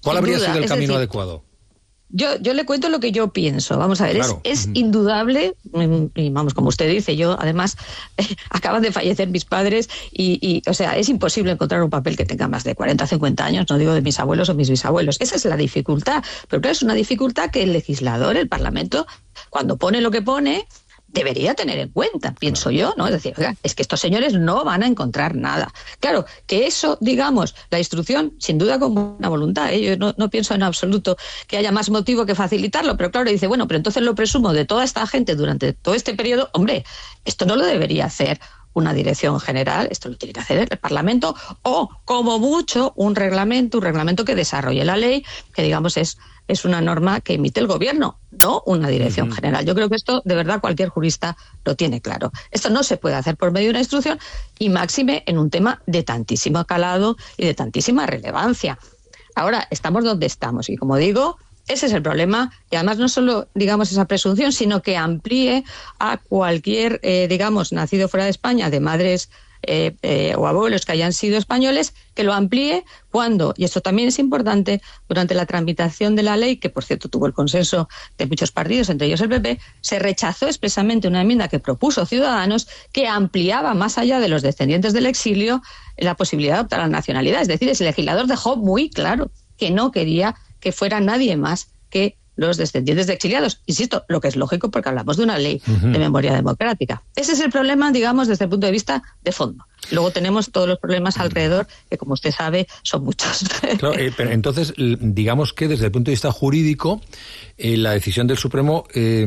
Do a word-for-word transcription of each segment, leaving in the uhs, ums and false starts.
¿Cuál habría duda. sido el es camino decir, adecuado? Yo, yo le cuento lo que yo pienso. Vamos a ver, Claro. es, es Uh-huh. indudable, y vamos, como usted dice, yo además eh, acaban de fallecer mis padres y, y, o sea, es imposible encontrar un papel que tenga más de cuarenta, cincuenta años, no digo de mis abuelos o mis bisabuelos. Esa es la dificultad, pero claro, es una dificultad que el legislador, el Parlamento, cuando pone lo que pone, debería tener en cuenta, pienso yo, ¿no? Es decir, oiga, es que estos señores no van a encontrar nada. Claro, que eso, digamos, la instrucción, sin duda con buena voluntad, ¿eh? Yo no, no pienso en absoluto que haya más motivo que facilitarlo, pero claro, dice, bueno, pero entonces lo presumo de toda esta gente durante todo este periodo, hombre, esto no lo debería hacer una dirección general, esto lo tiene que hacer el Parlamento, o como mucho un reglamento, un reglamento que desarrolle la ley, que digamos es, es una norma que emite el gobierno, no una dirección uh-huh. general. Yo creo que esto, de verdad, cualquier jurista lo tiene claro. Esto no se puede hacer por medio de una instrucción y máxime en un tema de tantísimo calado y de tantísima relevancia. Ahora, estamos donde estamos y, como digo, ese es el problema, y además no solo, digamos, esa presunción, sino que amplíe a cualquier, eh, digamos, nacido fuera de España, de madres eh, eh, o abuelos que hayan sido españoles, que lo amplíe cuando, y esto también es importante, durante la tramitación de la ley, que por cierto tuvo el consenso de muchos partidos, entre ellos el P P, se rechazó expresamente una enmienda que propuso Ciudadanos que ampliaba más allá de los descendientes del exilio la posibilidad de optar a la nacionalidad. Es decir, el legislador dejó muy claro que no quería que fuera nadie más que los descendientes de exiliados. Insisto, lo que es lógico porque hablamos de una ley uh-huh. de memoria democrática. Ese es el problema, digamos, desde el punto de vista de fondo. Luego tenemos todos los problemas alrededor, que como usted sabe, son muchos. Claro, eh, pero entonces, digamos que desde el punto de vista jurídico, eh, la decisión del Supremo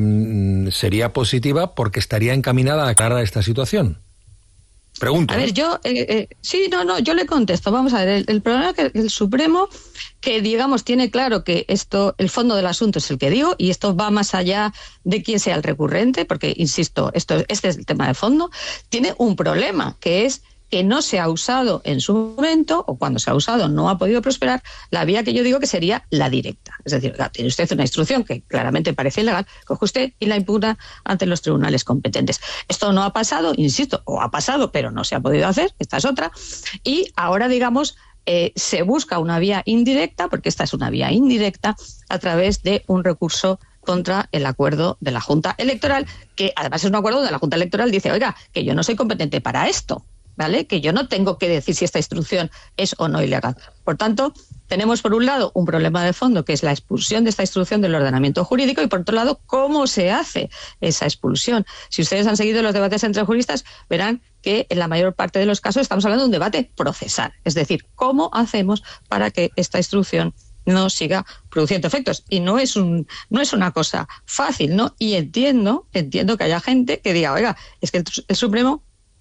eh, sería positiva porque estaría encaminada a aclarar esta situación. Pregunta. A ver, yo, eh, eh, sí, no, no, yo le contesto. Vamos a ver, el, el problema es que el Supremo, que digamos tiene claro que esto, el fondo del asunto es el que digo, y esto va más allá de quién sea el recurrente, porque, insisto, esto, este es el tema de fondo, tiene un problema, que es que no se ha usado en su momento, o cuando se ha usado no ha podido prosperar, la vía que yo digo que sería la directa. Es decir, tiene usted una instrucción que claramente parece ilegal, coge usted y la impugna ante los tribunales competentes. Esto no ha pasado, insisto, o ha pasado, pero no se ha podido hacer, esta es otra, y ahora, digamos, eh, se busca una vía indirecta, porque esta es una vía indirecta, a través de un recurso contra el acuerdo de la Junta Electoral, que además es un acuerdo donde la Junta Electoral dice, oiga, que yo no soy competente para esto, ¿vale? Que yo no tengo que decir si esta instrucción es o no ilegal. Por tanto, tenemos por un lado un problema de fondo, que es la expulsión de esta instrucción del ordenamiento jurídico, y por otro lado, cómo se hace esa expulsión. Si ustedes han seguido los debates entre juristas, verán que en la mayor parte de los casos estamos hablando de un debate procesal. Es decir, ¿cómo hacemos para que esta instrucción no siga produciendo efectos? Y no es un no es una cosa fácil, ¿no? Y entiendo, entiendo que haya gente que diga, oiga, es que el, el Supremo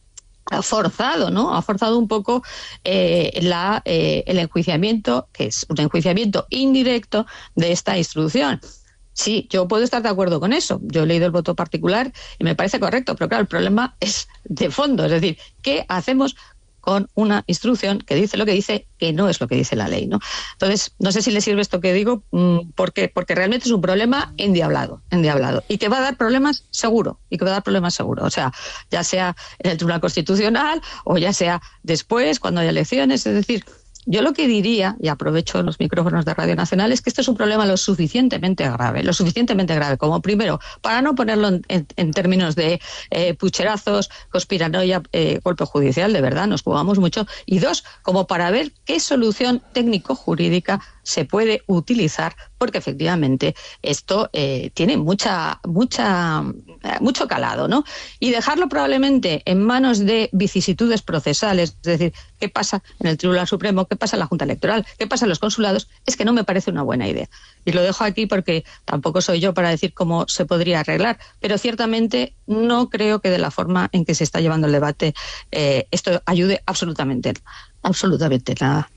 ha forzado, ¿no? Ha forzado un poco eh, la, eh, el enjuiciamiento, que es un enjuiciamiento indirecto de esta instrucción. Sí, yo puedo estar de acuerdo con eso. Yo he leído el voto particular y me parece correcto, pero claro, el problema es de fondo. Es decir, ¿qué hacemos con una instrucción que dice lo que dice, que no es lo que dice la ley, ¿no? Entonces, no sé si le sirve esto que digo, porque, porque realmente es un problema endiablado, endiablado, y que va a dar problemas seguro, y que va a dar problemas seguro. O sea, ya sea en el Tribunal Constitucional, o ya sea después, cuando haya elecciones, es decir, yo lo que diría, y aprovecho los micrófonos de Radio Nacional, es que esto es un problema lo suficientemente grave, lo suficientemente grave como, primero, para no ponerlo en, en, en términos de eh, pucherazos, conspiranoia, eh, golpe judicial, de verdad, nos jugamos mucho, y dos, como para ver qué solución técnico-jurídica se puede utilizar, porque efectivamente esto eh, tiene mucha, mucha, eh, mucho calado, ¿no? Y dejarlo probablemente en manos de vicisitudes procesales, es decir, qué pasa en el Tribunal Supremo, qué pasa en la Junta Electoral, qué pasa en los consulados, es que no me parece una buena idea. Y lo dejo aquí porque tampoco soy yo para decir cómo se podría arreglar, pero ciertamente no creo que de la forma en que se está llevando el debate eh, esto ayude absolutamente, absolutamente nada.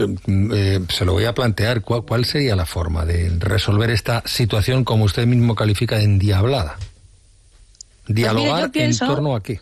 Eh, se lo voy a plantear. ¿Cuál, ¿Cuál sería la forma de resolver esta situación, como usted mismo califica, de endiablada? ¿Dialogar pues mire, pienso, en torno a qué?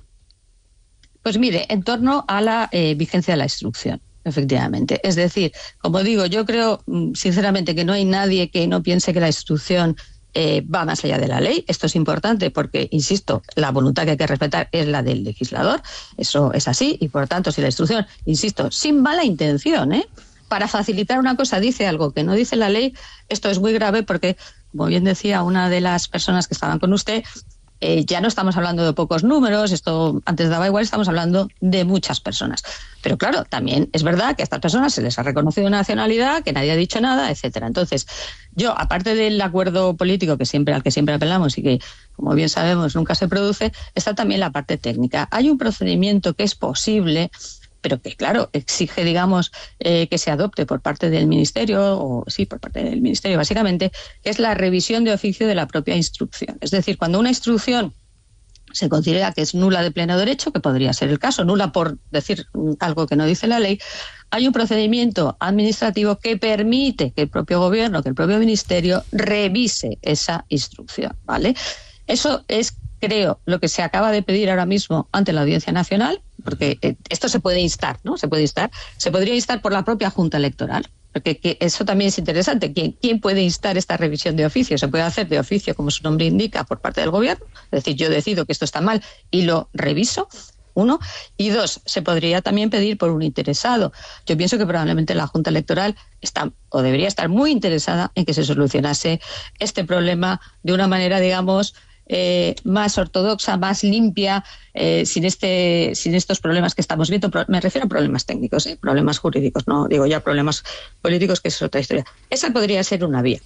Pues mire, en torno a la eh, vigencia de la instrucción, efectivamente. Es decir, como digo, yo creo sinceramente que no hay nadie que no piense que la instrucción Eh, va más allá de la ley. Esto es importante porque, insisto, la voluntad que hay que respetar es la del legislador, eso es así, y por tanto, si la instrucción, insisto, sin mala intención, ¿eh? para facilitar una cosa dice algo que no dice la ley, esto es muy grave porque, como bien decía una de las personas que estaban con usted, eh, ya no estamos hablando de pocos números, esto antes daba igual, estamos hablando de muchas personas. Pero claro, también es verdad que a estas personas se les ha reconocido nacionalidad, que nadie ha dicho nada, etcétera. Entonces, yo, aparte del acuerdo político que siempre al que siempre apelamos y que, como bien sabemos, nunca se produce, está también la parte técnica. Hay un procedimiento que es posible, pero que, claro, exige, digamos, eh, que se adopte por parte del Ministerio, o sí, por parte del Ministerio, básicamente, que es la revisión de oficio de la propia instrucción. Es decir, cuando una instrucción se considera que es nula de pleno derecho, que podría ser el caso, nula por decir algo que no dice la ley, hay un procedimiento administrativo que permite que el propio gobierno, que el propio ministerio revise esa instrucción, ¿vale? Eso es, creo, lo que se acaba de pedir ahora mismo ante la Audiencia Nacional, porque esto se puede instar, ¿no? Se puede instar, se podría instar por la propia Junta Electoral, porque que eso también es interesante. ¿Quién, ¿Quién puede instar esta revisión de oficio? Se puede hacer de oficio, como su nombre indica, por parte del gobierno. Es decir, yo decido que esto está mal y lo reviso, uno. Y dos, se podría también pedir por un interesado. Yo pienso que probablemente la Junta Electoral está o debería estar muy interesada en que se solucionase este problema de una manera, digamos, Eh, más ortodoxa, más limpia, eh, sin este, sin estos problemas que estamos viendo. Me refiero a problemas técnicos, eh, problemas jurídicos, no digo ya problemas políticos, que es otra historia. Esa podría ser una vía.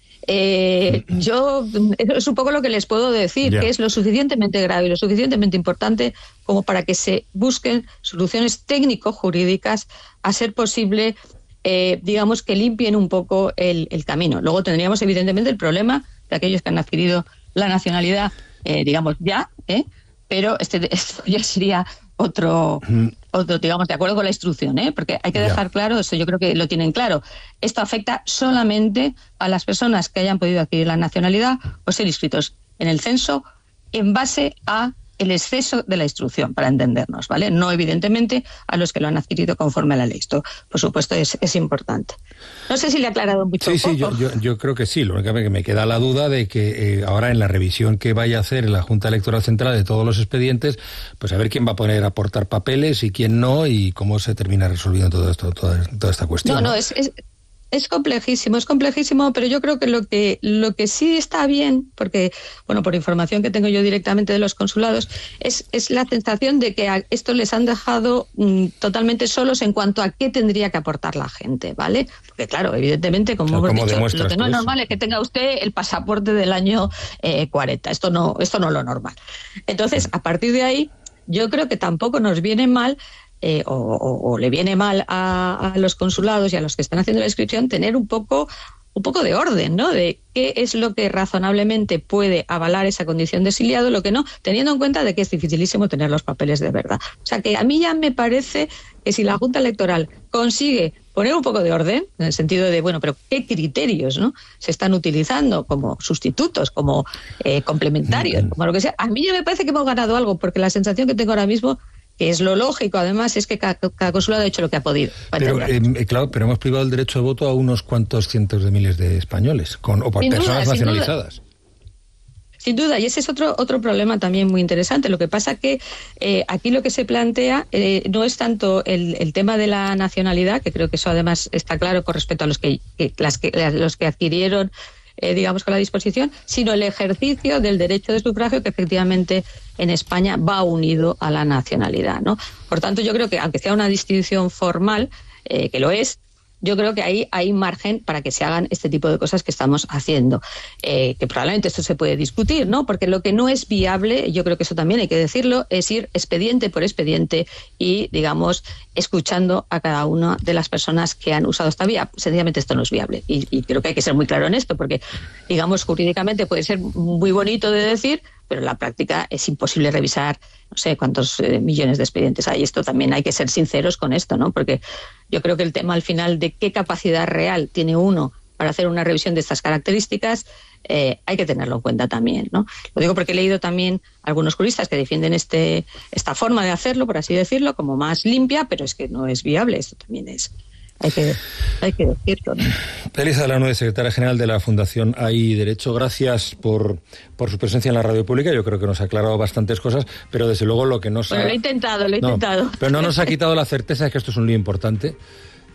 Eh, yo es un poco lo que les puedo decir, yeah. que es lo suficientemente grave y lo suficientemente importante como para que se busquen soluciones técnico-jurídicas, a ser posible, eh, digamos, que limpien un poco el, el camino. Luego tendríamos evidentemente el problema de aquellos que han adquirido la nacionalidad, eh, digamos, ya, ¿eh? pero este, esto ya sería otro, mm. otro, digamos, de acuerdo con la instrucción, ¿eh? porque hay que dejar ya. claro, eso yo creo que lo tienen claro, esto afecta solamente a las personas que hayan podido adquirir la nacionalidad o ser inscritos en el censo en base a el exceso de la instrucción, para entendernos, ¿vale? No, evidentemente, a los que lo han adquirido conforme a la ley. Esto, por supuesto, es, es importante. No sé si le he aclarado mucho. Sí, sí, yo, yo, yo creo que sí. Lo único que me queda la duda de que eh, ahora en la revisión que vaya a hacer la Junta Electoral Central de todos los expedientes, pues a ver quién va a poner a aportar papeles y quién no, y cómo se termina resolviendo todo esto, toda, toda esta cuestión. No, no, ¿no? es... es... Es complejísimo, es complejísimo, pero yo creo que lo que lo que sí está bien, porque, bueno, por información que tengo yo directamente de los consulados, es, es la sensación de que a esto les han dejado mm, totalmente solos en cuanto a qué tendría que aportar la gente, ¿vale? Porque, claro, evidentemente, como hemos dicho, lo que no es normal es que tenga usted el pasaporte del año eh, cuarenta. Esto no, esto no es lo normal. Entonces, a partir de ahí, yo creo que tampoco nos viene mal Eh, o, o, o le viene mal a, a los consulados y a los que están haciendo la inscripción tener un poco un poco de orden, ¿no? De qué es lo que razonablemente puede avalar esa condición de exiliado, lo que no, teniendo en cuenta de que es dificilísimo tener los papeles de verdad. O sea que a mí ya me parece que si la Junta Electoral consigue poner un poco de orden, en el sentido de, bueno, pero qué criterios, ¿no?, se están utilizando como sustitutos, como eh, complementarios, como lo que sea, a mí ya me parece que hemos ganado algo, porque la sensación que tengo ahora mismo, que es lo lógico, además, es que cada, cada consulado ha hecho lo que ha podido. Pero, eh, claro, pero hemos privado el derecho de voto a unos cuantos cientos de miles de españoles, con, o por sin personas duda, nacionalizadas. Sin duda. Sin duda, y ese es otro otro problema también muy interesante. Lo que pasa que eh, aquí lo que se plantea eh, no es tanto el, el tema de la nacionalidad, que creo que eso además está claro con respecto a los que, que, las que los que adquirieron, Eh, digamos, con la disposición, sino el ejercicio del derecho de sufragio, que efectivamente en España va unido a la nacionalidad, ¿no? Por tanto, yo creo que, aunque sea una distinción formal, eh, que lo es, yo creo que ahí hay margen para que se hagan este tipo de cosas que estamos haciendo. Eh, que probablemente esto se puede discutir, ¿no? Porque lo que no es viable, yo creo que eso también hay que decirlo, es ir expediente por expediente y, digamos, escuchando a cada una de las personas que han usado esta vía. Sencillamente esto no es viable. Y, y creo que hay que ser muy claro en esto, porque, digamos, jurídicamente puede ser muy bonito de decir, pero en la práctica es imposible revisar, no sé cuántos eh, millones de expedientes hay. Esto también hay que ser sinceros con esto, ¿no? Porque yo creo que el tema al final de qué capacidad real tiene uno para hacer una revisión de estas características, eh, hay que tenerlo en cuenta también, ¿no? Lo digo porque he leído también algunos juristas que defienden este esta forma de hacerlo, por así decirlo, como más limpia, pero es que no es viable. Esto también es... Hay que, hay que decirlo, ¿no? Elisa Delano, secretaria general de la Fundación Hay Derecho, gracias por, por su presencia en la radio pública. Yo creo que nos ha aclarado bastantes cosas, pero desde luego lo que nos bueno, ha... lo he intentado, lo he no, intentado. Pero no nos ha quitado la certeza de que esto es un lío importante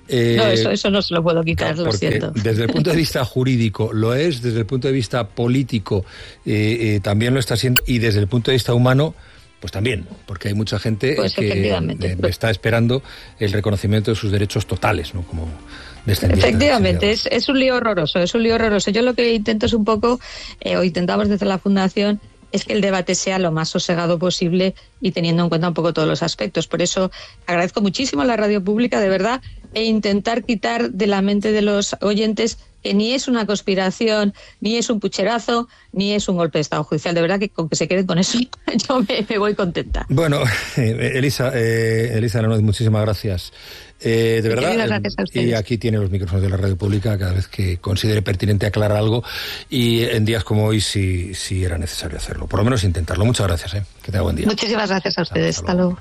Eh, no, eso, eso no se lo puedo quitar, lo siento. Desde el punto de vista jurídico lo es, desde el punto de vista político eh, eh, también lo está siendo, y desde el punto de vista humano, pues también, porque hay mucha gente pues que eh, está esperando el reconocimiento de sus derechos totales, ¿no? Como efectivamente, es, es un lío horroroso, es un lío horroroso. Yo lo que intento es un poco, eh, o intentamos desde la Fundación, es que el debate sea lo más sosegado posible y teniendo en cuenta un poco todos los aspectos. Por eso agradezco muchísimo a la radio pública, de verdad, e intentar quitar de la mente de los oyentes que ni es una conspiración, ni es un pucherazo, ni es un golpe de Estado judicial. De verdad que con que se queden con eso yo me, me voy contenta. Bueno, eh, Elisa, eh, Elisa Lanoz, muchísimas gracias. Eh, de verdad, gracias a ustedes. Y aquí tiene los micrófonos de la radio pública cada vez que considere pertinente aclarar algo, y en días como hoy sí, sí era necesario hacerlo, por lo menos intentarlo. Muchas gracias, ¿eh? Que tenga buen día. Muchísimas gracias a ustedes, hasta, hasta luego.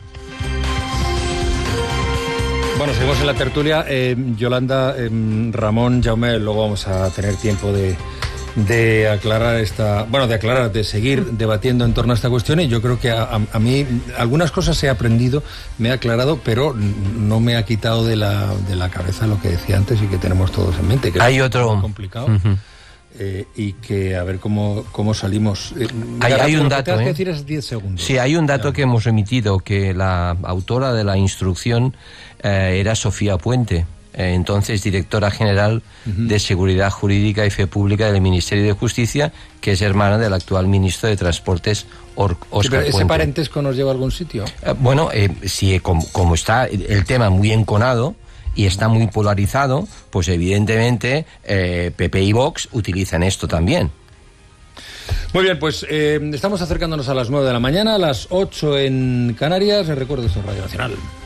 Bueno, seguimos en la tertulia. Eh, Yolanda, eh, Ramón, Jaume, luego vamos a tener tiempo de, de aclarar esta, bueno, de aclarar, de seguir debatiendo en torno a esta cuestión, y yo creo que a, a, a mí algunas cosas he aprendido, me he aclarado, pero no me ha quitado de la, de la cabeza lo que decía antes y que tenemos todos en mente, que hay es otro complicado. Uh-huh. Eh, y que a ver cómo, cómo salimos. Eh, hay, hay un dato, que ¿eh? que decir es diez segundos. Sí, hay un dato ya. que hemos emitido, que la autora de la instrucción eh, era Sofía Puente, eh, entonces directora general uh-huh. de Seguridad Jurídica y Fe Pública del Ministerio de Justicia, que es hermana del actual ministro de Transportes, Or- Óscar sí, pero ¿ese Puente. parentesco nos lleva a algún sitio? Eh, bueno, eh, si como, como está el tema muy enconado y está muy polarizado, pues evidentemente eh, P P y Vox utilizan esto también. Muy bien, pues eh, estamos acercándonos a las nueve de la mañana, a las ocho en Canarias. Les recuerdo, esto es Radio Nacional.